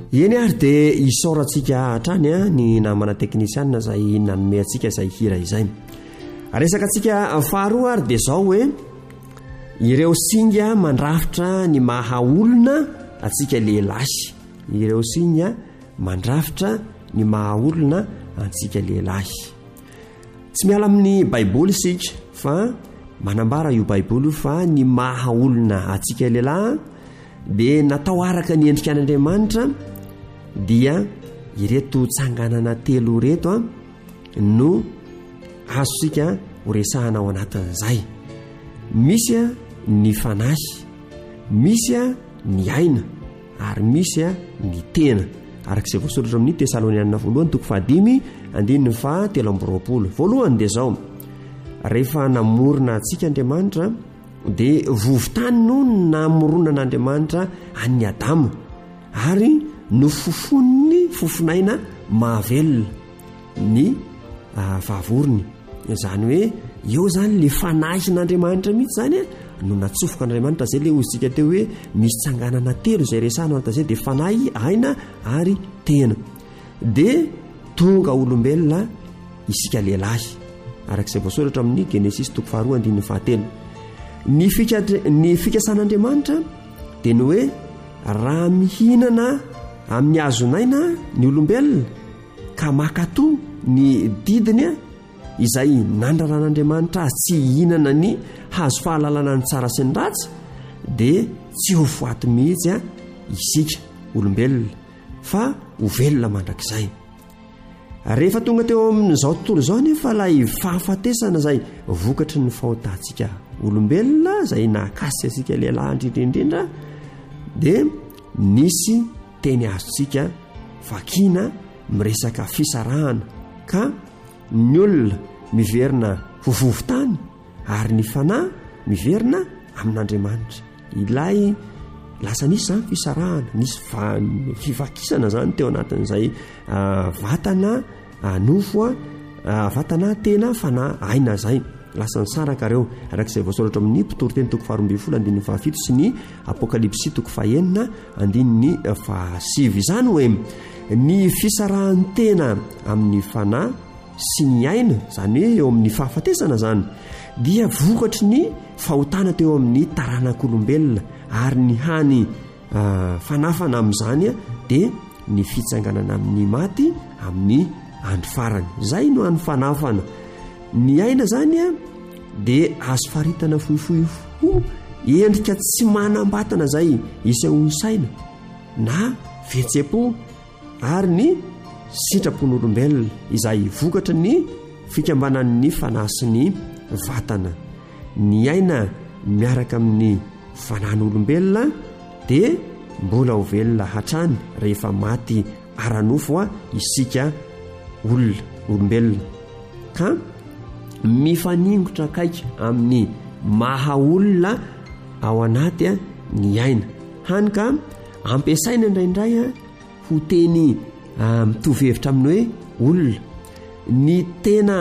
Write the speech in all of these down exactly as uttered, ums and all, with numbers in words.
eny ary dia isaorantsika hatrany a ny namana teknisianina izay nanome antsika izay hira izay. Resaka antsika faharoa ary dia izao hoe ireo singa mandrafitra ny maha olona antsika lehilahy. Ireo singa mandrafitra ny maha olona antsika lehilahy. Tsy miala amin'ny baiboly isika fa manambara io baiboly fa ny maha olona antsika lehilahy dia natao araka ny endrika an'Andriamanitra dia ireto tsanganana telo reto no azosika horesahana ao anatin'izay. Misy a ny fanahy, misy a ny aina, ary misy a ny tena. Arak'izay voasoratra amin'ny Tesalonianina voalohany toko fahadimy andininy fa telo amby roapolo. Voalohany dia izao: rehefa namorona antsika Andriamanitra dia vovotany no namoronan'Andriamanitra an'ny Adama ary no fofony fofonaina mahavelona ny vavorony. Izany hoe eo zany le fanahin'Andriamanitra mihitsy zany a no natsofoka Andriamanitra. Zay le ozintsika teo hoe misy tsanganana telo izay resahana ao zay dia fanahy, aina ary tena. Dia tonga olombelona isika lehilahy arak'izay voasoratra amin'ny Genesis toko faharoa andininy fahatelo. Ny fikatra ny fikasan'Andriamanitra dia ny hoe raha mihinana amin'ny hazonaina ny olombelona ka makatoa ny didiny a izay nandraran'Andriamanitra azy tsy hihinana ny hazo fahalalana ny tsara sy ny ratsy dia tsy ho foaty mihitsy a isika olombelona fa ho velona mandrakizay. Rehefa tonga teo amin'izao tontolo izao nefa ilay fahafatesana izay vokatry ny fahotantsika olombelona izay nahakasy antsika lehilahy indrindraindrindra dia nisy teny azontsika vakina miresaka fisarahana ka ny olona miverina ho vovotany ary ny fanahy miverina amin'Andriamanitra. Ilay lasa nisy zany fisarahana, nisy fivakisana zany teo anatin'izay vatana nofo a vatana tena fanahy aina zay lasa nisaraka reo arak'izay voasoratra amin'ny mpitory teny toko faharoa ambin'ny folo andininy fahafito sy ny apokalipsy toko fahaenina andininy fahasivy. Izany hoe ny fisarahan'ny tena amin'ny fanahy sy ny aina, zany hoe eo amin'ny fahafatesana zany, dia vokatry ny fahotana teo amin'ny taranak'olombelona ary ny hany fanafana amin'izany a dia ny fitsanganana amin'ny maty amin'ny andro farany. Zay no hany fanafana. Ny aina zany a dia azo faritana fohifohy fo endrika tsy manambatana zay isehoansaina na fihetsem-po ary ny sitrapon'olombelona izay vokatra ny fikambanan'ny fanahy sy ny vatana. Ny aina miaraka amin'ny fanahyn'olombelona dia mbola ho velona hatrany rehefa maty aranofo a isika olona olombelona ka mifaningotra kaiky amin'ny maha olona ao anaty a ny aina hany ka ampiasaina indraindray a ho teny mitovy hevitra amin'ny hoe olona. Ny tena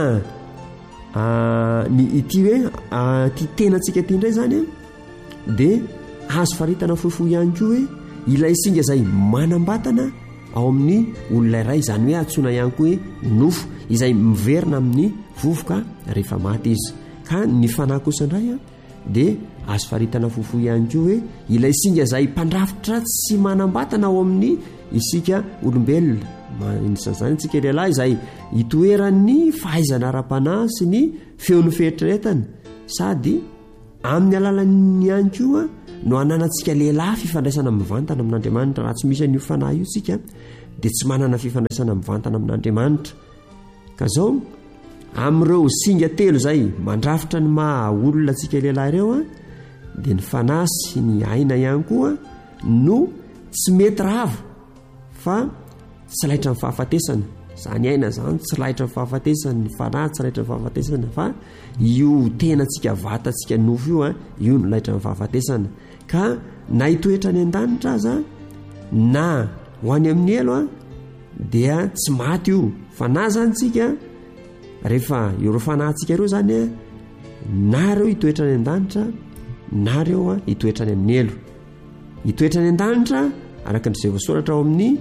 ny ity hoe ty tena antsika ty indray zany a dia azo faritana fohifohy ihany koa hoe ilay singa izay manambatana ao amin'ny olona iray, izany hoe antsoina ihany koa hoe nofo izay miverina amin'ny vovoka rehefa maty izy. Ka ny fanahy kosa indray a dia azo faritana fohifohy ihany koa hoe ilay singa izay mpandrafitra tsy manambatana ao amin'ny isika olombelona. Isan'izany antsika lehilahy izay hitoeran'ny fahaizana ara-panahy sy ny feon'ny fieritreretana, sady amin'ny alalan'ny ihany koa no ananantsika lehilahy fifandraisana mivantana amin'Andriamanitra. Raha tsy misy an'io fanahy io tsika dia tsy manana fifandraisana mivantana amin'Andriamanitra. Ka zao amin'ireo singa telo izay mandrafitra ny maha olona antsika lehilahy ireo a dia ny fanahy sy ny aina ihany koa no tsy mety rava fa tsy laitra ny fahafatesana. Zany aina zany tsy laitra ny fahafatesana, ny fanahy tsy laitra ny fahafatesana fa io tena tsika vatantsika nofo io a io no laitra ny fahafatesana. Ka na hitoetra any an-danitra aza na ho any amin'ny elo a dia tsy maty io. Fanahy zany tsika rehefa ireo fanahintsika ireo zany a na reo hitoetra any an-danitra na reo a hitoetra any amin'ny elo. Hitoetra any an-danitra araka n'izay voasoratra ao amin'ny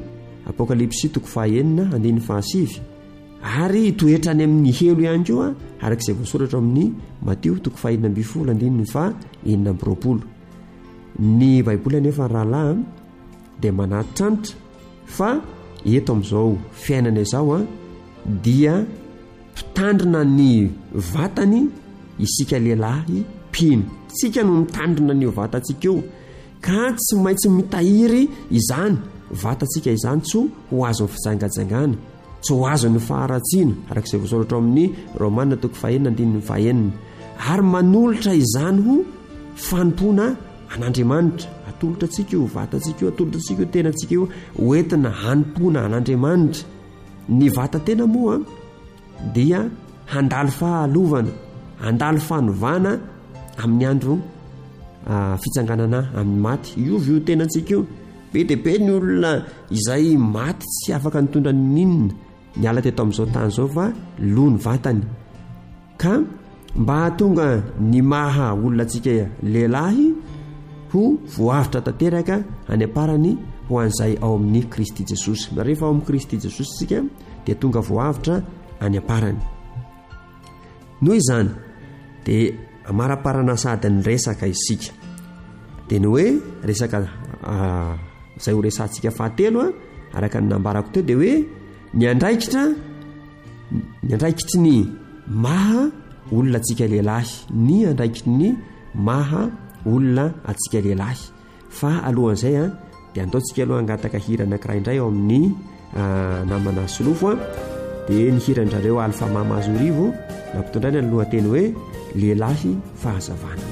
apokalipsy toko fahaenina andiny fahasivy ary toetrany amin'ny helo ihany koa arak'izay voasoratra amin'ny Mateo toko fahaenina ambin'ny folo andiny fa enina amby roapolo. Ny baiboly anefa rahalahy dia manatitranitra fa eto amin'izao fiainana izao a dia mpitandrina ny vatany isika lehilahy mpino. Tsika no mitandrina ny vatantsika io ka tsy maintsy mitahiry izany vatantsika izany tsy ho azon'ny fijangajangana, tsy ho azon'ny faharatsiana arak'izay voasoratra amin'ny Romanina toko fahaenina andininy fahaenina, ary manolotra izany ho fanompoana an'Andriamanitra. Atolotra tsika io vatantsika io, atolotra tsika io tenantsika io hoentina hanompoana an'Andriamanitra. Ny vatan-tena moa dia handalo fahalovana, handalo fanovana amin'ny andro fitsanganana amin'ny maty. Io vio tenantsika io. Be dia be ny olona izay maty tsy afaka nitondra ninona ny ala teto amin'izao tany izao fa loa ny vatany. Ka mba hahatonga ny maha olona tsika lehilahy ho voavitra tanteraka any aparany ho an'izay ao amin'ny Kristy Jesosy. Rehefa ao amin'ny Kristy Jesosy tsika dia tonga voavitra any aparany. Noho izany dia amara-parana sady ny resaka isika dia ny hoe resaka izay ho resantsika fahatelo a araka ny nambarako teo dia hoe ny andraikitra ny andraikitry ny maha olona atsika lehilahy, ny andraikitry ny maha olona atsika lehilahy. Fa alohan'izay a dia andaontsika aloha angataka hira anankiray indray ao amin'ny namana solofo a dia ny hirandrareo Alpha Mama Zorivo nampitondrainy ny lohateny hoe lehilahy fahazavana.